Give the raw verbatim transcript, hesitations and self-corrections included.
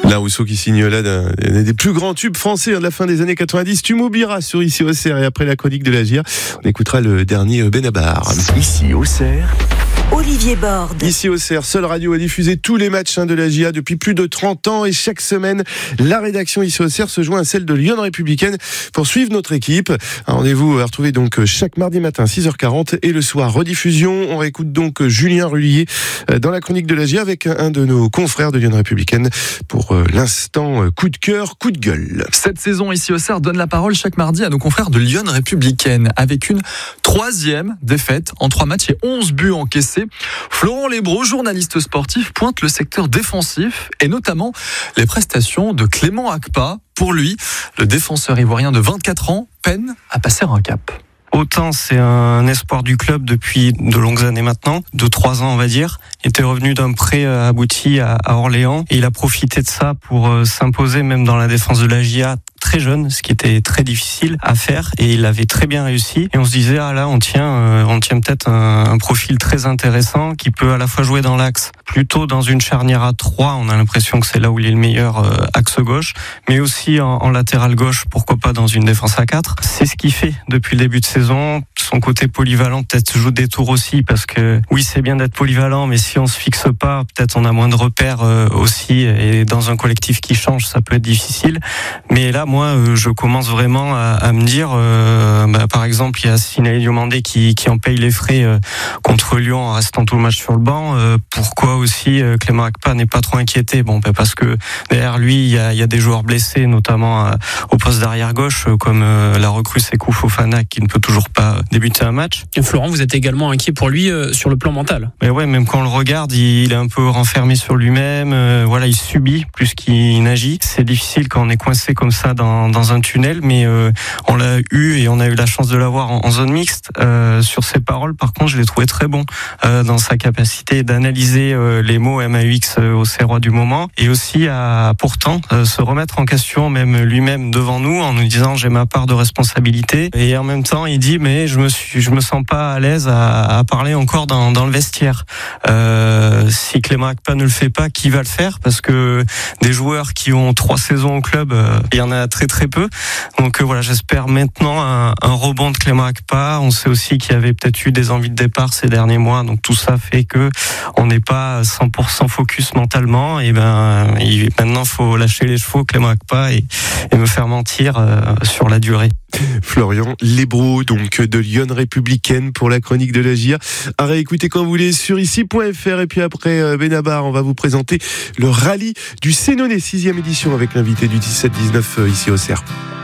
La Rousseau qui signe là d'un, d'un des plus grands tubes français de la fin des années quatre-vingt-dix. Tu m'oublieras sur Ici Auxerre, et après la chronique de la G I A, on écoutera le dernier Benabar. Ici Auxerre, Olivier Borde. Ici Auxerre, seule radio à diffuser tous les matchs hein, de la G I A depuis plus de trente ans, et chaque semaine, la rédaction Ici Auxerre se joint à celle de Lyon Républicaine pour suivre notre équipe. Un rendez-vous à retrouver donc chaque mardi matin six heures quarante et le soir rediffusion. On réécoute donc Julien Rullier dans la chronique de la G I A avec un de nos confrères de Lyon Républicaine pour l'instant coup de cœur, coup de gueule. Cette saison Ici Auxerre donne la parole chaque mardi à nos confrères de Lyon Républicaine avec une troisième défaite en trois matchs et onze buts encaissés. Florent Lebros, journaliste sportif, pointe le secteur défensif et notamment les prestations de Clément Akpa. Pour lui, le défenseur ivoirien de vingt-quatre ans peine à passer un cap. Autant c'est un espoir du club depuis de longues années maintenant, de trois ans on va dire. Il était revenu d'un prêt abouti à Orléans et il a profité de ça pour s'imposer même dans la défense de la G I A très jeune, ce qui était très difficile à faire, et il avait très bien réussi. Et on se disait ah là on tient, euh, on tient peut-être un, un profil très intéressant qui peut à la fois jouer dans l'axe, plutôt dans une charnière à trois. On a l'impression que c'est là où il est le meilleur euh, axe gauche, mais aussi en, en latéral gauche, pourquoi pas dans une défense à quatre. C'est ce qu'il fait depuis le début de saison. Son côté polyvalent peut-être joue des tours aussi, parce que oui c'est bien d'être polyvalent, mais si on se fixe pas, peut-être on a moins de repères euh, aussi, et dans un collectif qui change, ça peut être difficile. Mais là moi euh, je commence vraiment à, à me dire, euh, bah, par exemple il y a Sinaï Diomandé qui, qui en paye les frais euh, contre Lyon en restant tout le match sur le banc. Euh, pourquoi aussi euh, Clément Akpa n'est pas trop inquiété? Bon, bah, parce que derrière lui il y a, il y a des joueurs blessés, notamment euh, au poste d'arrière gauche, euh, comme euh, la recrue Sekou Fofana qui ne peut toujours pas débuter un match. Et Florent, vous êtes également inquiet pour lui euh, sur le plan mental? Mais ouais, même quand on le regarde, il est un peu renfermé sur lui-même. Euh, voilà, il subit plus qu'il n'agit. C'est difficile quand on est coincé comme ça dans, dans un tunnel, mais euh, on l'a eu et on a eu la chance de l'avoir en, en zone mixte. Euh, sur ses paroles, par contre, je l'ai trouvé très bon euh, dans sa capacité d'analyser euh, les mots M A U X euh, au Serrois du moment, et aussi à pourtant euh, se remettre en question même lui-même devant nous en nous disant j'ai ma part de responsabilité, et en même temps il dit mais je me suis, je me sens pas à l'aise à, à parler encore dans, dans le vestiaire. Euh, si Clément Akpa ne le fait pas, qui va le faire? Parce que des joueurs qui ont trois saisons au club, euh, il y en a très très peu. Donc euh, voilà, j'espère maintenant un, un rebond de Clément Akpa. On sait aussi qu'il y avait peut-être eu des envies de départ ces derniers mois, donc tout ça fait que on n'est pas cent pour cent focus mentalement. Et ben il, maintenant faut lâcher les chevaux, Clément Akpa, et, et me faire mentir euh, sur la durée. Florian Lebros, donc de Lyon Républicaine pour la chronique de la G I A. À réécouter quand vous voulez sur ici point f r. Et puis après Benabar, on va vous présenter le rallye du Sénonais, sixième édition, avec l'invité du dix-sept dix-neuf Ici Auxerre.